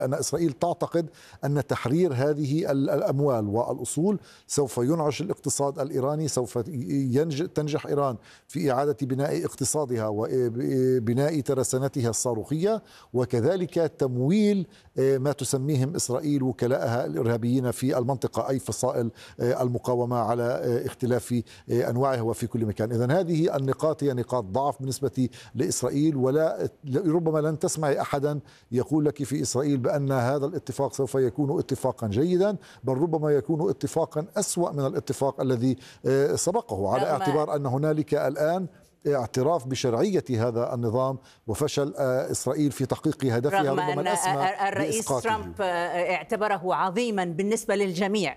أن إسرائيل تعتقد أن تحرير هذه الأموال والأصول سوف ينعش الاقتصاد الإيراني، سوف تنجح إيران في إعادة بناء اقتصادها وبناء ترسانتها الصاروخية، وكذلك تمويل ما تسميهم إسرائيل وكلاءها الإرهابيين في المنطقة، أي فصائل المقاومة على اختلاف أنواعها وفي كل مكان. إذن هذه النقاط هي نقاط ضعف بالنسبة لإسرائيل، ولا ربما لن تسمع أحدا يقول لك في إسرائيل بأن هذا الاتفاق سوف يكون اتفاقا جيدا، بل ربما يكون اتفاقا أسوأ من الاتفاق الذي سبقه، على اعتبار أن هنالك الآن اعتراف بشرعية هذا النظام وفشل إسرائيل في تحقيق هدفها رغم ربما أن الأسمى الرئيس ترامب اعتبره عظيما بالنسبة للجميع.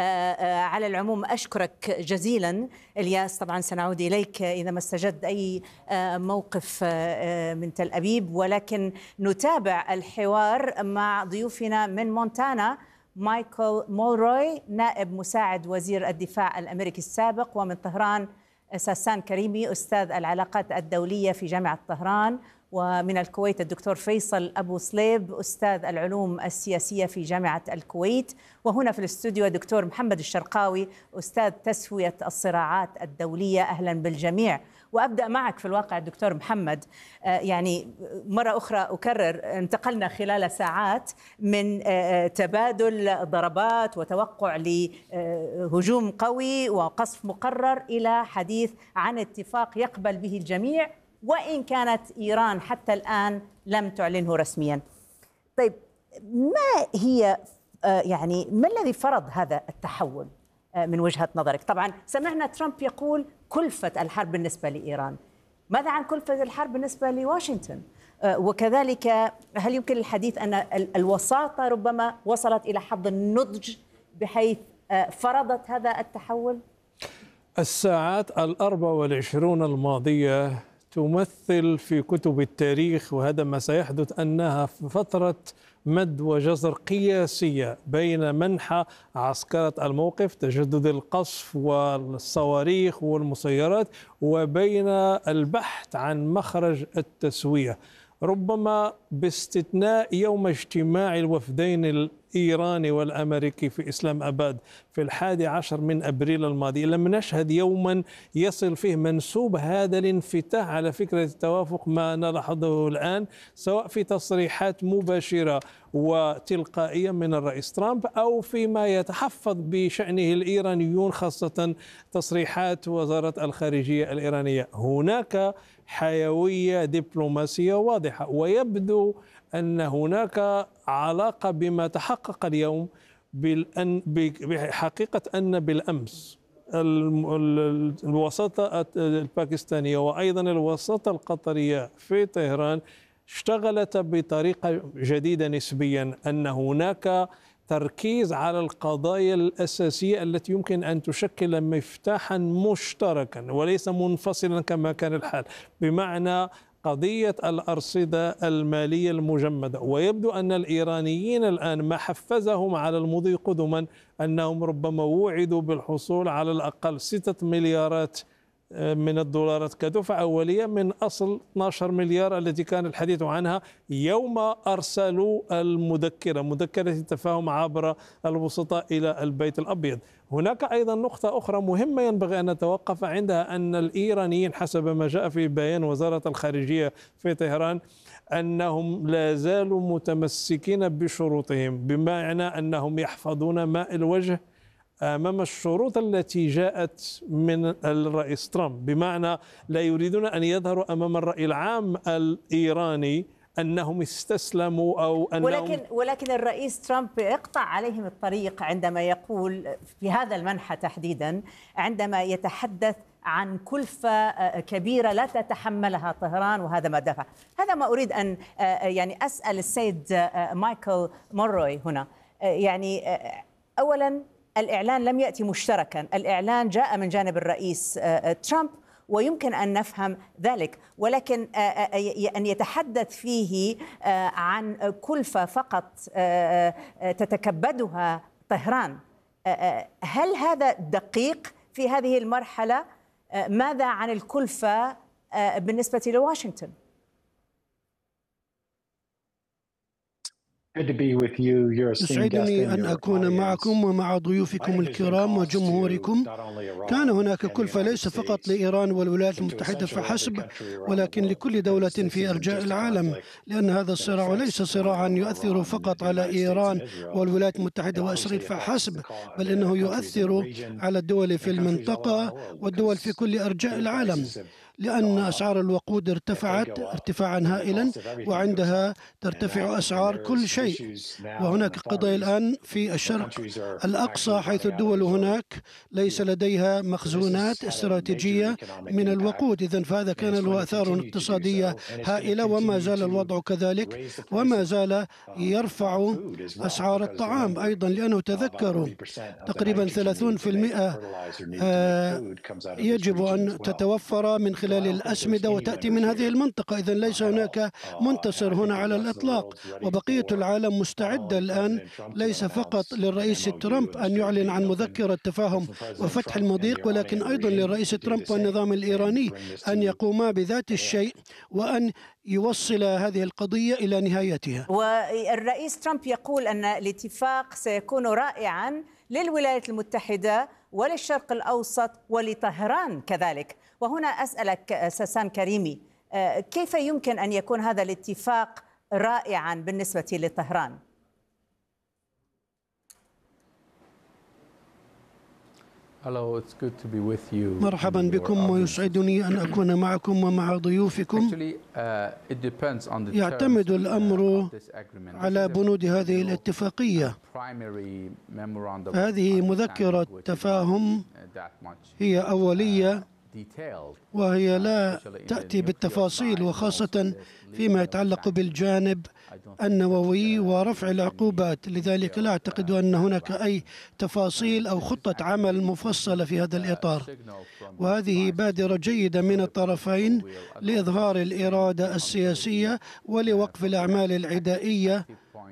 على العموم أشكرك جزيلا إلياس، طبعا سنعود إليك إذا ما استجد أي موقف من تل أبيب، ولكن نتابع الحوار مع ضيوفنا من مونتانا مايكل مولروي نائب مساعد وزير الدفاع الأمريكي السابق، ومن طهران ساسان كريمي أستاذ العلاقات الدولية في جامعة طهران، ومن الكويت الدكتور فيصل أبو صليب أستاذ العلوم السياسية في جامعة الكويت، وهنا في الاستوديو الدكتور محمد الشرقاوي أستاذ تسوية الصراعات الدولية. أهلا بالجميع. وأبدأ معك في الواقع دكتور محمد، يعني مرة أخرى أكرر، انتقلنا خلال ساعات من تبادل ضربات وتوقع لهجوم قوي وقصف مقرر إلى حديث عن اتفاق يقبل به الجميع، وإن كانت إيران حتى الآن لم تعلنه رسميا. طيب، ما هي يعني ما الذي فرض هذا التحول من وجهة نظرك؟ طبعا سمعنا ترامب يقول كلفة الحرب بالنسبة لإيران، ماذا عن كلفة الحرب بالنسبة لواشنطن؟ وكذلك هل يمكن الحديث أن الوساطة ربما وصلت إلى حد النضج بحيث فرضت هذا التحول؟ الساعات 24 الماضية تمثل في كتب التاريخ، وهذا ما سيحدث، أنها فترة مد وجزر قياسية بين منح عسكرة الموقف تجدد القصف والصواريخ والمسيرات، وبين البحث عن مخرج التسوية، ربما باستثناء يوم اجتماع الوفدين الإيراني والأمريكي في إسلام أباد في 11 من أبريل الماضي. لم نشهد يوما يصل فيه منسوب هذا الانفتاح على فكرة التوافق ما نلاحظه الآن، سواء في تصريحات مباشرة وتلقائية من الرئيس ترامب أو فيما يتحفظ بشأنه الإيرانيون، خاصة تصريحات وزارة الخارجية الإيرانية. هناك حيوية دبلوماسية واضحة، ويبدو أن هناك علاقة بما تحقق اليوم بحقيقة أن بالأمس الوساطة الباكستانية وأيضا الوساطة القطرية في طهران اشتغلت بطريقة جديدة نسبيا، أن هناك تركيز على القضايا الأساسية التي يمكن أن تشكل مفتاحا مشتركا وليس منفصلا كما كان الحال، بمعنى قضية الأرصدة المالية المجمدة. ويبدو أن الإيرانيين الآن ما حفزهم على المضي قدما أنهم ربما وعدوا بالحصول على الأقل 6 مليارات من الدولارات كدفعة أولية من أصل 12 مليار التي كان الحديث عنها يوم أرسلوا مذكرة التفاهم عبر الوسطاء إلى البيت الأبيض. هناك أيضا نقطة أخرى مهمة ينبغي أن نتوقف عندها، أن الإيرانيين حسب ما جاء في بيان وزارة الخارجية في طهران أنهم لا زالوا متمسكين بشروطهم، بمعنى أنهم يحفظون ماء الوجه أمام الشروط التي جاءت من الرئيس ترامب، بمعنى لا يريدون أن يظهروا أمام الرأي العام الإيراني أنهم استسلموا أو أنهم ولكن الرئيس ترامب يقطع عليهم الطريق عندما يقول في هذا المنحى تحديدا، عندما يتحدث عن كلفة كبيرة لا تتحملها طهران، وهذا ما دفع. هذا ما أريد أن يعني أسأل السيد مايكل مولروي هنا. يعني أولا الإعلان لم يأتي مشتركا، الإعلان جاء من جانب الرئيس ترامب ويمكن أن نفهم ذلك، ولكن أن يتحدث فيه عن كلفة فقط تتكبدها طهران، هل هذا دقيق في هذه المرحلة؟ ماذا عن الكلفة بالنسبة لواشنطن؟ يسعدني أن أكون معكم ومع ضيوفكم الكرام وجمهوركم. كان هناك كلفة ليس فقط لإيران والولايات المتحدة فحسب، ولكن لكل دولة في أرجاء العالم، لأن هذا الصراع ليس صراعا يؤثر فقط على إيران والولايات المتحدة وإسرائيل فحسب، بل إنه يؤثر على الدول في المنطقة والدول في كل أرجاء العالم، لأن أسعار الوقود ارتفعت ارتفاعا هائلا، وعندها ترتفع أسعار كل شيء. وهناك قضايا الآن في الشرق الأقصى، حيث الدول هناك ليس لديها مخزونات استراتيجية من الوقود. إذن فهذا كان له آثار اقتصادية هائلة، وما زال الوضع كذلك، وما زال يرفع أسعار الطعام أيضا، لأنه تذكروا تقريبا 30% يجب أن تتوفر من خلال الأسمدة وتأتي من هذه المنطقة. إذن ليس هناك منتصر هنا على الإطلاق، وبقية العالم مستعدة الآن ليس فقط للرئيس ترامب أن يعلن عن مذكرة تفاهم وفتح المضيق، ولكن أيضا للرئيس ترامب والنظام الإيراني أن يقوما بذات الشيء وأن يوصل هذه القضية إلى نهايتها. والرئيس ترامب يقول أن الاتفاق سيكون رائعا للولايات المتحدة وللشرق الأوسط ولطهران كذلك. وهنا أسألك ساسان كريمي، كيف يمكن أن يكون هذا الاتفاق رائعا بالنسبة لطهران؟ مرحبا بكم، ويسعدني أن أكون معكم ومع ضيوفكم. يعتمد الأمر على بنود هذه الاتفاقية. هذه مذكرة تفاهم هي أولية، وهي لا تأتي بالتفاصيل، وخاصة فيما يتعلق بالجانب النووي ورفع العقوبات. لذلك لا أعتقد أن هناك أي تفاصيل أو خطة عمل مفصلة في هذا الإطار، وهذه بادرة جيدة من الطرفين لإظهار الإرادة السياسية ولوقف الأعمال العدائية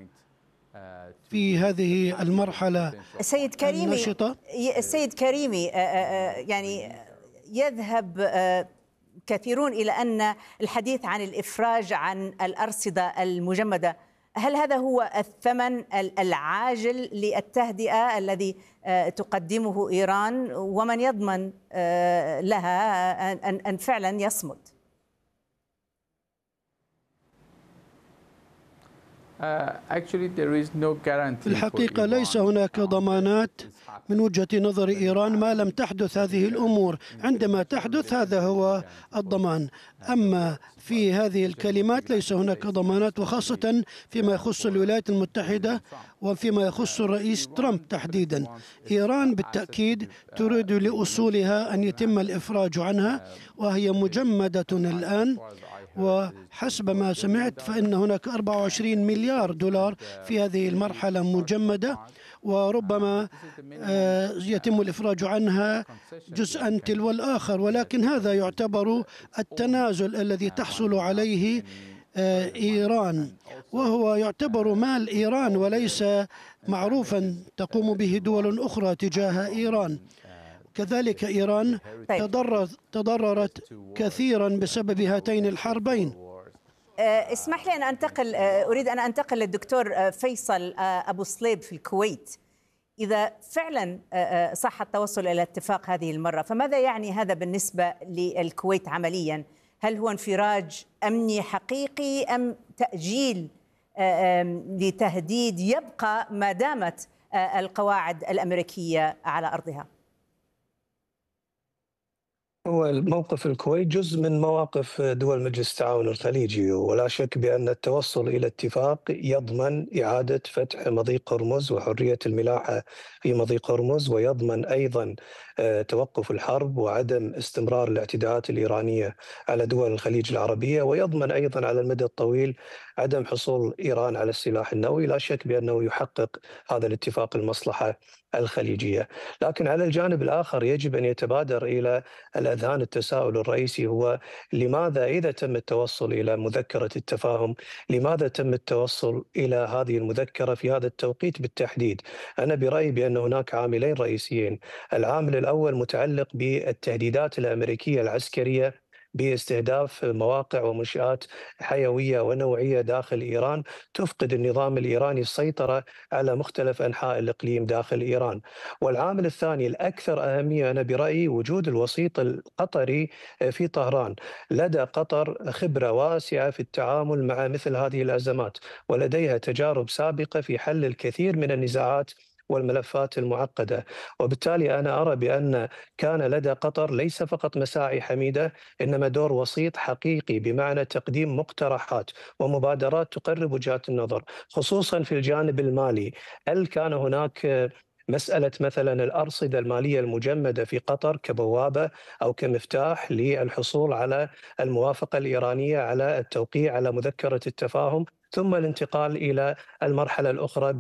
في هذه المرحلة النشطة. السيد كريمي، يعني يذهب كثيرون إلى أن الحديث عن الإفراج عن الأرصدة المجمدة، هل هذا هو الثمن العاجل للتهدئة الذي تقدمه إيران؟ ومن يضمن لها أن فعلا يصمد؟ في الحقيقة ليس هناك ضمانات من وجهة نظر إيران ما لم تحدث هذه الأمور. عندما تحدث هذا هو الضمان، أما في هذه الكلمات ليس هناك ضمانات، وخاصة فيما يخص الولايات المتحدة وفيما يخص الرئيس ترامب تحديدا. إيران بالتأكيد تريد لأصولها أن يتم الإفراج عنها، وهي مجمدة الآن، وحسب ما سمعت فإن هناك 24 مليار دولار في هذه المرحلة مجمدة، وربما يتم الإفراج عنها جزءا تلو الآخر. ولكن هذا يعتبر التنازل الذي تحصل عليه إيران، وهو يعتبر مال إيران وليس معروفا تقوم به دول أخرى تجاه إيران. كذلك إيران تضررت كثيرا بسبب هاتين الحربين. اسمح لي أن أريد أن أنتقل للدكتور فيصل أبو صليب في الكويت. إذا فعلا صح التوصل إلى اتفاق هذه المرة، فماذا يعني هذا بالنسبة للكويت عمليا؟ هل هو انفراج أمني حقيقي أم تأجيل لتهديد يبقى ما دامت القواعد الأمريكية على أرضها؟ هو الموقف الكويت جزء من مواقف دول مجلس التعاون الخليجي، ولا شك بأن التوصل إلى اتفاق يضمن إعادة فتح مضيق هرمز وحرية الملاحة في مضيق هرمز، ويضمن أيضا توقف الحرب وعدم استمرار الاعتداءات الإيرانية على دول الخليج العربية، ويضمن أيضا على المدى الطويل عدم حصول إيران على السلاح النووي. لا شك بأنه يحقق هذا الاتفاق المصلحة الخليجية. لكن على الجانب الآخر يجب أن يتبادر إلى الأذهان التساؤل الرئيسي، هو لماذا إذا تم التوصل إلى مذكرة التفاهم، لماذا تم التوصل إلى هذه المذكرة في هذا التوقيت بالتحديد؟ أنا برأيي بأن هناك عاملين رئيسيين. العامل الأول متعلق بالتهديدات الأمريكية العسكرية باستهداف مواقع ومنشآت حيوية ونوعية داخل إيران، تفقد النظام الإيراني السيطرة على مختلف أنحاء الإقليم داخل إيران. والعامل الثاني الأكثر أهمية أنا برأيي وجود الوسيط القطري في طهران. لدى قطر خبرة واسعة في التعامل مع مثل هذه الأزمات، ولديها تجارب سابقة في حل الكثير من النزاعات والملفات المعقدة. وبالتالي أنا أرى بأن كان لدى قطر ليس فقط مساعي حميدة، إنما دور وسيط حقيقي بمعنى تقديم مقترحات ومبادرات تقرب وجهات النظر، خصوصا في الجانب المالي. هل كان هناك مسألة مثلا الأرصدة المالية المجمدة في قطر كبوابة أو كمفتاح للحصول على الموافقة الإيرانية على التوقيع على مذكرة التفاهم، ثم الانتقال إلى المرحلة الأخرى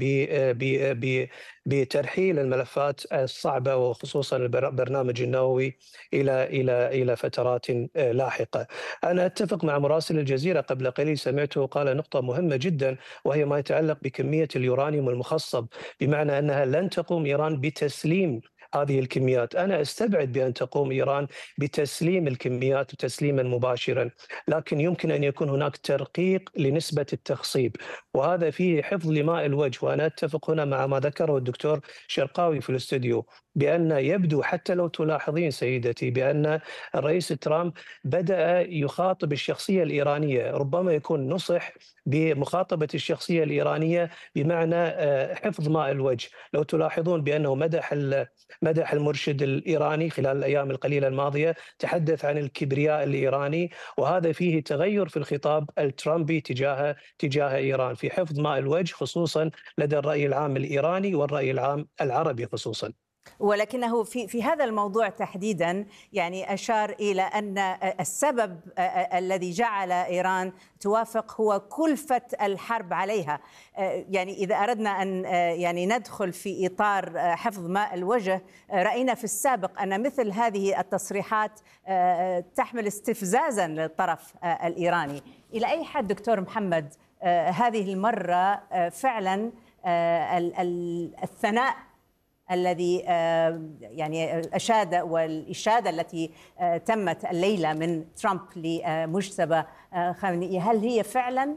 بترحيل الملفات الصعبة وخصوصا البرنامج النووي إلى فترات لاحقة. أنا أتفق مع مراسل الجزيرة قبل قليل، سمعته قال نقطة مهمة جدا، وهي ما يتعلق بكمية اليورانيوم المخصب، بمعنى أنها لن تقوم إيران بتسليم هذه الكميات. أنا أستبعد بأن تقوم إيران بتسليم الكميات تسليما مباشرا، لكن يمكن أن يكون هناك ترقيق لنسبة التخصيب، وهذا فيه حفظ لماء الوجه. وأنا أتفق هنا مع ما ذكره الدكتور شرقاوي في الاستوديو، بأن يبدو حتى لو تلاحظين سيدتي بأن الرئيس ترامب بدأ يخاطب الشخصية الإيرانية، ربما يكون نصح بمخاطبة الشخصية الإيرانية بمعنى حفظ ماء الوجه. لو تلاحظون بأنه مدح المرشد الإيراني خلال الأيام القليلة الماضية، تحدث عن الكبرياء الإيراني، وهذا فيه تغير في الخطاب الترامبي تجاه إيران في حفظ ماء الوجه، خصوصا لدى الرأي العام الإيراني والرأي العام العربي خصوصا. ولكنه في هذا الموضوع تحديدا يعني أشار إلى أن السبب الذي جعل إيران توافق هو كلفة الحرب عليها. يعني إذا أردنا أن يعني ندخل في إطار حفظ ماء الوجه، رأينا في السابق أن مثل هذه التصريحات تحمل استفزازا للطرف الإيراني. إلى أي حد دكتور محمد هذه المرة فعلا الثناء الذي يعني أشاد والإشادة التي تمت الليلة من ترامب لمجتبى خامنئي، هل هي فعلا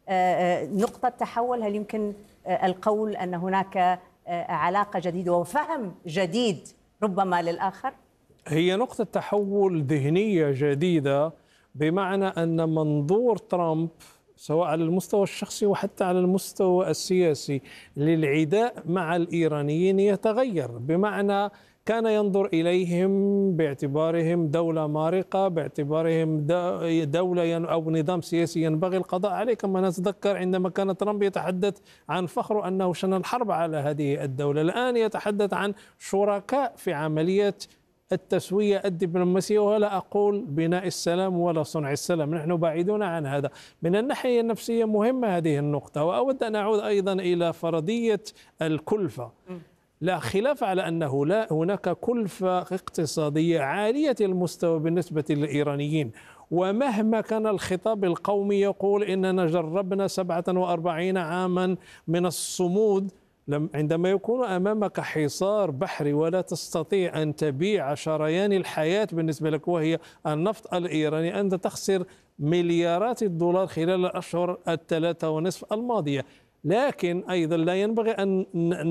نقطة تحول؟ هل يمكن القول أن هناك علاقة جديدة وفهم جديد ربما للآخر؟ هي نقطة تحول ذهنية جديدة، بمعنى أن منظور ترامب سواء على المستوى الشخصي وحتى على المستوى السياسي للعداء مع الإيرانيين يتغير، بمعنى كان ينظر إليهم باعتبارهم دولة مارقة، باعتبارهم دولة أو نظام سياسي ينبغي القضاء عليه. كما نتذكر عندما كان ترامب يتحدث عن فخره أنه شن الحرب على هذه الدولة، الآن يتحدث عن شركاء في عملية التسوية الدبلوماسية، ولا أقول بناء السلام ولا صنع السلام، نحن بعيدون عن هذا. من الناحية النفسية مهمة هذه النقطة. وأود أن أعود أيضا إلى فرضية الكلفة. لا خلاف على أنه لا هناك كلفة اقتصادية عالية المستوى بالنسبة للإيرانيين، ومهما كان الخطاب القومي يقول إننا جربنا 47 عاما من الصمود، عندما يكون أمامك حصار بحري ولا تستطيع أن تبيع شريان الحياة بالنسبة لك وهي النفط الإيراني، أنت تخسر مليارات الدولار خلال الأشهر 3.5 الماضية. لكن أيضا لا ينبغي أن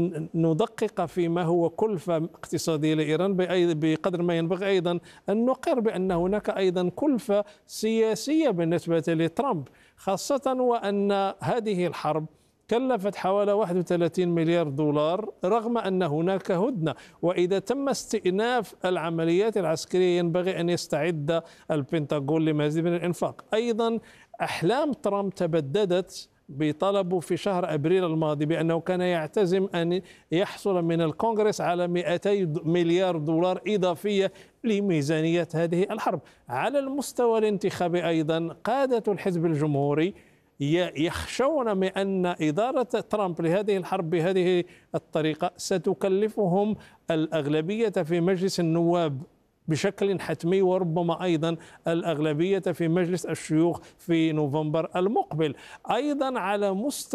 ندقق فيما هو كلفة اقتصادية لإيران بقدر ما ينبغي أيضا أن نقر بأن هناك أيضا كلفة سياسية بالنسبة لترامب، خاصة وأن هذه الحرب كلفت حوالي 31 مليار دولار رغم أن هناك هدنة. وإذا تم استئناف العمليات العسكرية ينبغي أن يستعد البنتاغون لمزيد من الإنفاق. أيضا أحلام ترامب تبددت بطلبه في شهر أبريل الماضي بأنه كان يعتزم أن يحصل من الكونغرس على 200 مليار دولار إضافية لميزانية هذه الحرب. على المستوى الانتخابي أيضا قادة الحزب الجمهوري يخشون من أن إدارة ترامب لهذه الحرب بهذه الطريقة ستكلفهم الأغلبية في مجلس النواب بشكل حتمي، وربما أيضا الأغلبية في مجلس الشيوخ في نوفمبر المقبل. أيضا على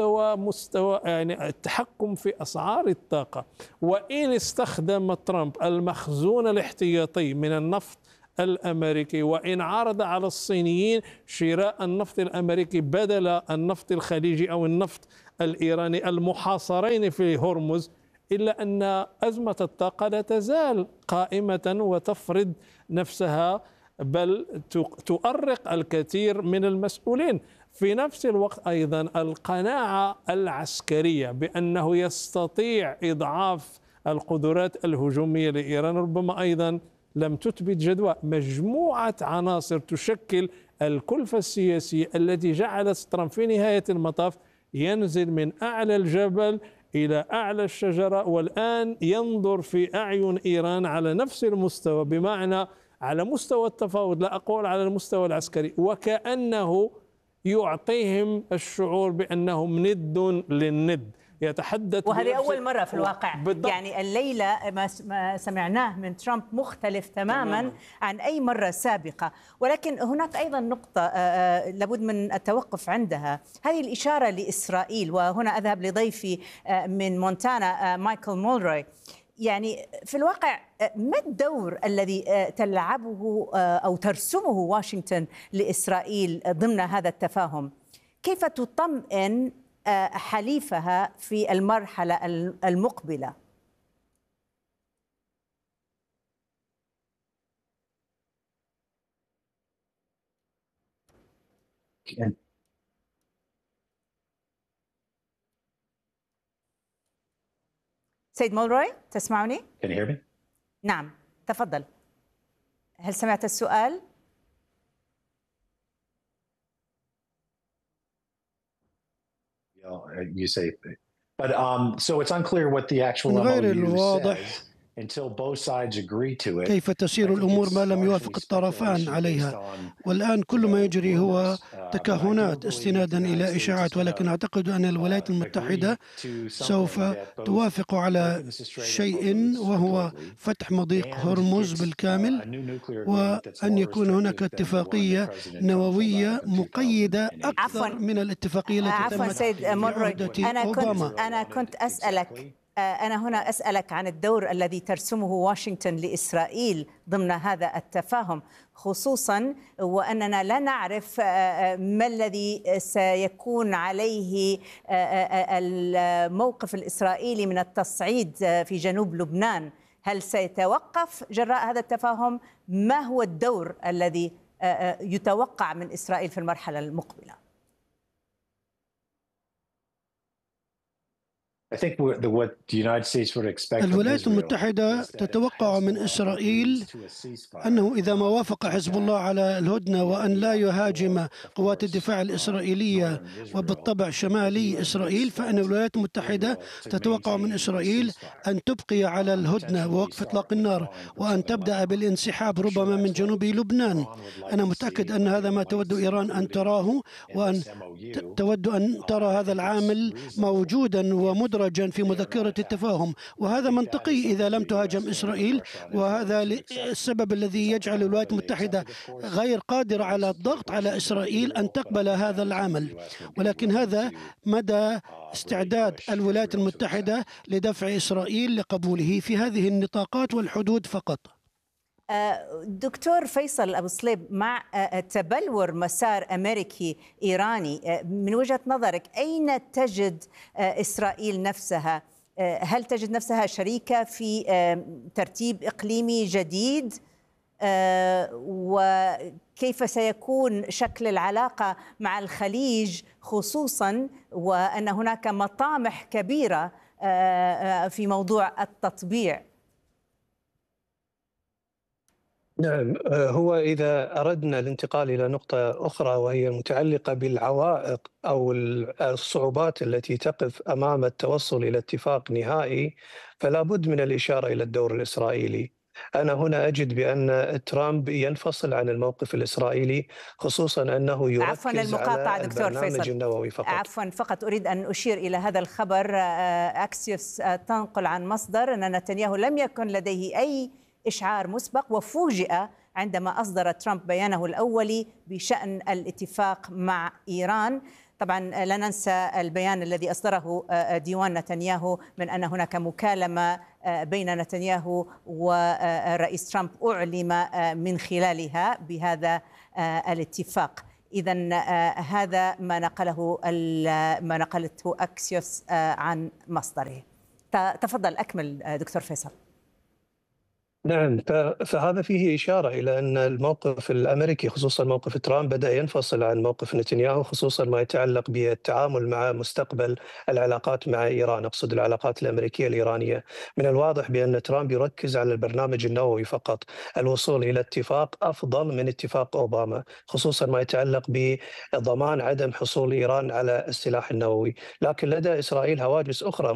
مستوى يعني التحكم في أسعار الطاقة، وإن استخدم ترامب المخزون الاحتياطي من النفط الأمريكي، وإن عرض على الصينيين شراء النفط الأمريكي بدل النفط الخليجي أو النفط الإيراني المحاصرين في هرمز، إلا أن أزمة الطاقة لا تزال قائمة وتفرض نفسها، بل تؤرق الكثير من المسؤولين. في نفس الوقت أيضا القناعة العسكرية بأنه يستطيع إضعاف القدرات الهجومية لإيران ربما أيضا لم تثبت جدوى. مجموعة عناصر تشكل الكلفة السياسية التي جعلت ترامب في نهاية المطاف ينزل من أعلى الجبل إلى أعلى الشجرة، والآن ينظر في أعين إيران على نفس المستوى، بمعنى على مستوى التفاوض، لا أقول على المستوى العسكري، وكأنه يعطيهم الشعور بأنهم ند للند. يتحدث، وهذه أول مرة في الواقع بالضبط. يعني الليلة ما سمعناه من ترامب مختلف تماما عن أي مرة سابقة. ولكن هناك أيضا نقطة لابد من التوقف عندها، هذه الإشارة لإسرائيل. وهنا أذهب لضيفي من مونتانا مايكل مولروي. يعني في الواقع ما الدور الذي تلعبه أو ترسمه واشنطن لإسرائيل ضمن هذا التفاهم؟ كيف تطمئن حليفها في المرحلة المقبلة؟ سيد مولروي، تسمعني؟ Can you hear me? نعم، تفضل. هل سمعت السؤال؟ You say, but so it's unclear what the actual من غير MOU الواضح says until both sides agree to it. كيف تسير الأمور ما لم يوافق الطرفان عليها، والآن كل ما يجري هو تكهنات استنادا إلى إشاعات، ولكن أعتقد أن الولايات المتحدة سوف توافق على شيء وهو فتح مضيق هرمز بالكامل، وأن يكون هناك اتفاقية نووية مقيدة أكثر من الاتفاقية التي تمت سيد مولروي، أوباما. أنا كنت أسألك، أنا هنا أسألك عن الدور الذي ترسمه واشنطن لإسرائيل ضمن هذا التفاهم، خصوصا وأننا لا نعرف ما الذي سيكون عليه الموقف الإسرائيلي من التصعيد في جنوب لبنان. هل سيتوقف جراء هذا التفاهم؟ ما هو الدور الذي يتوقع من إسرائيل في المرحلة المقبلة؟ الولايات المتحدة تتوقع من إسرائيل أنه إذا ما وافق حزب الله على الهدنة وأن لا يهاجم قوات الدفاع الإسرائيلية وبالطبع شمالي إسرائيل، فإن الولايات المتحدة تتوقع من إسرائيل أن تبقي على الهدنة ووقف إطلاق النار، وأن تبدأ بالانسحاب ربما من جنوب لبنان. أنا متأكد أن هذا ما تود إيران أن تراه، وأن تود أن ترى هذا العامل موجودا ومدرجا في مذكرة التفاهم، وهذا منطقي إذا لم تهاجم إسرائيل، وهذا السبب الذي يجعل الولايات المتحدة غير قادرة على الضغط على إسرائيل أن تقبل هذا العمل. ولكن هذا مدى استعداد الولايات المتحدة لدفع إسرائيل لقبوله في هذه النطاقات والحدود فقط. دكتور فيصل أبو صليب، مع تبلور مسار أمريكي إيراني، من وجهة نظرك أين تجد إسرائيل نفسها؟ هل تجد نفسها شريكة في ترتيب إقليمي جديد؟ وكيف سيكون شكل العلاقة مع الخليج، خصوصا وأن هناك مطامح كبيرة في موضوع التطبيع؟ نعم، هو إذا أردنا الانتقال إلى نقطة أخرى وهي المتعلقة بالعوائق أو الصعوبات التي تقف أمام التوصل إلى اتفاق نهائي، فلا بد من الإشارة إلى الدور الإسرائيلي. أنا هنا أجد بأن ترامب ينفصل عن الموقف الإسرائيلي، خصوصا أنه يركز على البرنامج النووي فقط. عفوا، فقط أريد أن أشير إلى هذا الخبر. أكسيوس تنقل عن مصدر أن نتنياهو لم يكن لديه أي إشعار مسبق، وفوجئ عندما أصدر ترامب بيانه الأولي بشأن الاتفاق مع إيران. طبعا لا ننسى البيان الذي أصدره ديوان نتنياهو من أن هناك مكالمة بين نتنياهو والرئيس ترامب أعلم من خلالها بهذا الاتفاق. إذن هذا ما نقلته أكسيوس عن مصدره. تفضل أكمل دكتور فيصل. نعم، فهذا فيه إشارة إلى أن الموقف الأمريكي خصوصا موقف ترامب بدأ ينفصل عن موقف نتنياهو، خصوصا ما يتعلق بالتعامل مع مستقبل العلاقات مع إيران، أقصد العلاقات الأمريكية الإيرانية. من الواضح بأن ترامب يركز على البرنامج النووي فقط، الوصول إلى اتفاق أفضل من اتفاق أوباما، خصوصا ما يتعلق بضمان عدم حصول إيران على السلاح النووي. لكن لدى إسرائيل هواجس أخرى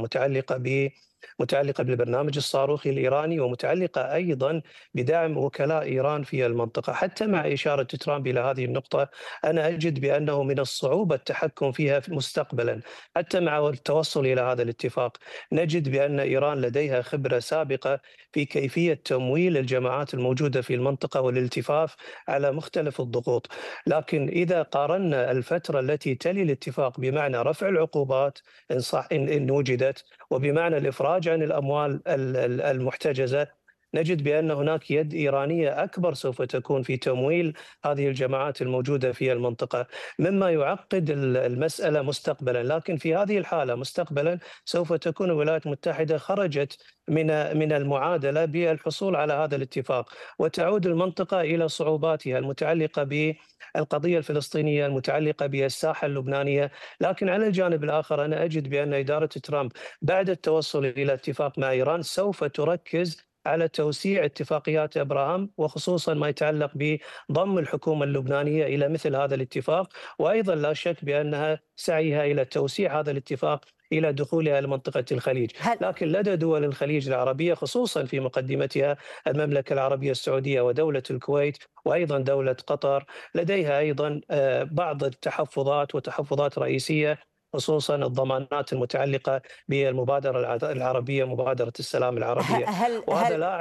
متعلقة بالبرنامج الصاروخي الإيراني، ومتعلقة أيضا بدعم وكلاء إيران في المنطقة. حتى مع إشارة ترامب إلى هذه النقطة أنا أجد بأنه من الصعوبة التحكم فيها مستقبلا. حتى مع التوصل إلى هذا الاتفاق نجد بأن إيران لديها خبرة سابقة في كيفية تمويل الجماعات الموجودة في المنطقة والالتفاف على مختلف الضغوط. لكن إذا قارنا الفترة التي تلي الاتفاق بمعنى رفع العقوبات إن وجدت، وبمعنى الإفراج عن الأموال المحتجزة، نجد بأن هناك يد إيرانية أكبر سوف تكون في تمويل هذه الجماعات الموجودة في المنطقة، مما يعقد المسألة مستقبلا. لكن في هذه الحالة مستقبلا سوف تكون الولايات المتحدة خرجت من المعادلة بالحصول على هذا الاتفاق، وتعود المنطقة إلى صعوباتها المتعلقة بالقضية الفلسطينية، المتعلقة بالساحة اللبنانية. لكن على الجانب الآخر أنا أجد بأن إدارة ترامب بعد التوصل إلى اتفاق مع إيران سوف تركز على توسيع اتفاقيات أبراهام، وخصوصا ما يتعلق بضم الحكومة اللبنانية إلى مثل هذا الاتفاق، وأيضا لا شك بأنها سعيها إلى توسيع هذا الاتفاق إلى دخولها لمنطقة الخليج. لكن لدى دول الخليج العربية خصوصا في مقدمتها المملكة العربية السعودية ودولة الكويت وأيضا دولة قطر لديها أيضا بعض التحفظات وتحفظات رئيسية، خصوصا الضمانات المتعلقة بالمبادرة العربية، مبادرة السلام العربية. وهذا لا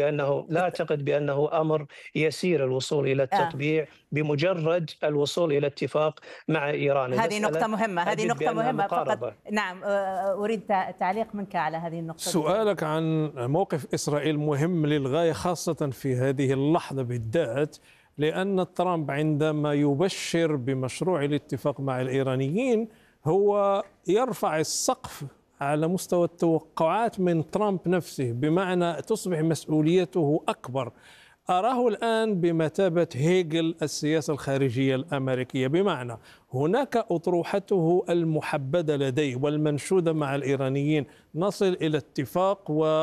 أعتقد بأنه أمر يسير الوصول إلى التطبيع بمجرد الوصول إلى اتفاق مع إيران. هذه نقطة مهمة فقط. نعم، أريد تعليق منك على هذه النقطة. سؤالك عن موقف إسرائيل مهم للغاية، خاصة في هذه اللحظة بالذات، لأن ترامب عندما يبشر بمشروع الاتفاق مع الإيرانيين هو يرفع السقف على مستوى التوقعات من ترامب نفسه، بمعنى تصبح مسؤوليته أكبر. أراه الآن بمثابة هيجل السياسة الخارجية الأمريكية، بمعنى هناك أطروحته المحبدة لديه والمنشودة مع الإيرانيين، نصل إلى اتفاق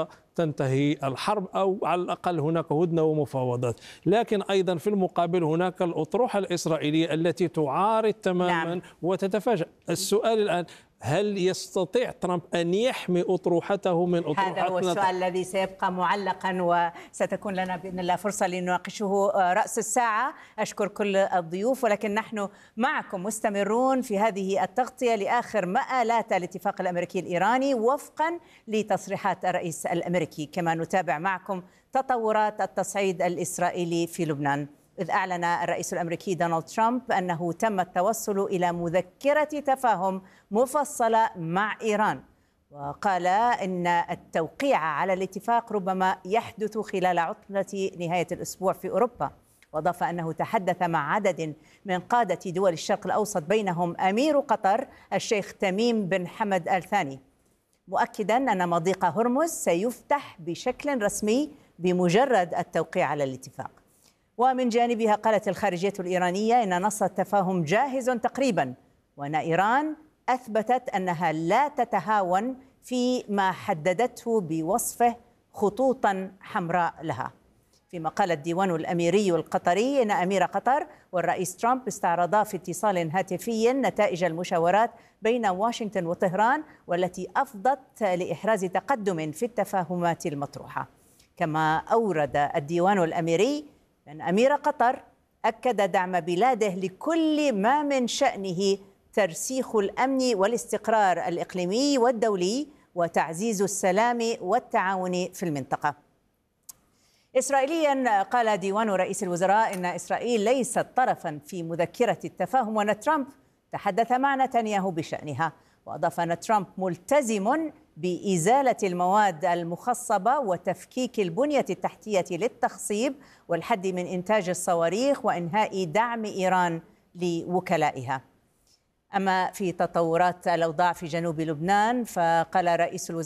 وتنتهي الحرب، أو على الأقل هناك هدنة ومفاوضات. لكن أيضا في المقابل هناك الأطروحة الإسرائيلية التي تعارض تماما وتتفاجأ. السؤال الآن، هل يستطيع ترامب أن يحمي أطروحته من أطروحتنا؟ هذا هو السؤال الذي سيبقى معلقا، وستكون لنا بإذن الله فرصة لنناقشه رأس الساعة. أشكر كل الضيوف، ولكن نحن معكم مستمرون في هذه التغطية لآخر مآلات الاتفاق الأمريكي الإيراني وفقا لتصريحات الرئيس الأمريكي. كما نتابع معكم تطورات التصعيد الإسرائيلي في لبنان، إذ أعلن الرئيس الأمريكي دونالد ترامب أنه تم التوصل إلى مذكرة تفاهم مفصلة مع إيران، وقال إن التوقيع على الاتفاق ربما يحدث خلال عطلة نهاية الأسبوع في أوروبا. وأضاف أنه تحدث مع عدد من قادة دول الشرق الأوسط بينهم أمير قطر الشيخ تميم بن حمد آل ثاني، مؤكدا أن مضيق هرمز سيفتح بشكل رسمي بمجرد التوقيع على الاتفاق. ومن جانبها قالت الخارجية الإيرانية إن نص التفاهم جاهز تقريبا، وأن إيران أثبتت أنها لا تتهاون فيما حددته بوصفه خطوطا حمراء لها. فيما قال الديوان الأميري القطري إن أمير قطر والرئيس ترامب استعرضا في اتصال هاتفي نتائج المشاورات بين واشنطن وطهران، والتي أفضت لإحراز تقدم في التفاهمات المطروحة. كما أورد الديوان الأميري أن أمير قطر أكد دعم بلاده لكل ما من شأنه ترسيخ الأمن والاستقرار الإقليمي والدولي وتعزيز السلام والتعاون في المنطقة. إسرائيليا قال ديوان رئيس الوزراء إن إسرائيل ليست طرفا في مذكرة التفاهم، وأن ترامب تحدث مع نتنياهو بشأنها. وأضاف أن ترامب ملتزم بإزالة المواد المخصبة وتفكيك البنية التحتية للتخصيب والحد من إنتاج الصواريخ وإنهاء دعم إيران لوكلائها. أما في تطورات الأوضاع في جنوب لبنان، فقال رئيس الوزراء